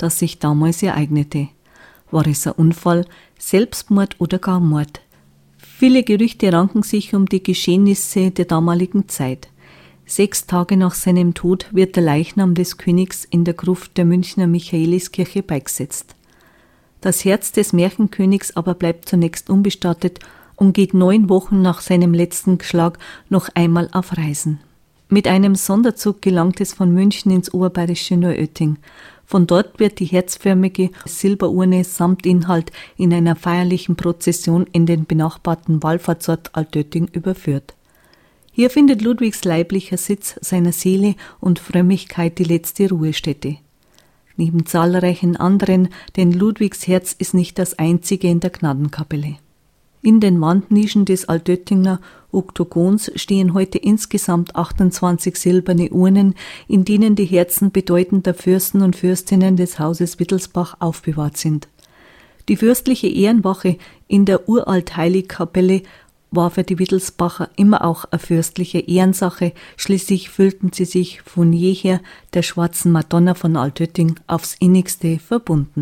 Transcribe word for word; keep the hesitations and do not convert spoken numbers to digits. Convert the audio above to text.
das sich damals ereignete. War es ein Unfall, Selbstmord oder gar Mord? Viele Gerüchte ranken sich um die Geschehnisse der damaligen Zeit. Sechs Tage nach seinem Tod wird der Leichnam des Königs in der Gruft der Münchner Michaeliskirche beigesetzt. Das Herz des Märchenkönigs aber bleibt zunächst unbestattet und geht neun Wochen nach seinem letzten Schlag noch einmal auf Reisen. Mit einem Sonderzug gelangt es von München ins oberbayerische Neuötting. Von dort wird die herzförmige Silberurne samt Inhalt in einer feierlichen Prozession in den benachbarten Wallfahrtsort Altötting überführt. Hier findet Ludwigs leiblicher Sitz seiner Seele und Frömmigkeit die letzte Ruhestätte. Neben zahlreichen anderen, denn Ludwigs Herz ist nicht das einzige in der Gnadenkapelle. In den Wandnischen des Altöttinger Oktogons stehen heute insgesamt achtundzwanzig silberne Urnen, in denen die Herzen bedeutender Fürsten und Fürstinnen des Hauses Wittelsbach aufbewahrt sind. Die fürstliche Ehrenwache in der Uralt-Heiligkapelle war für die Wittelsbacher immer auch eine fürstliche Ehrensache, schließlich fühlten sie sich von jeher der schwarzen Madonna von Altötting aufs innigste verbunden.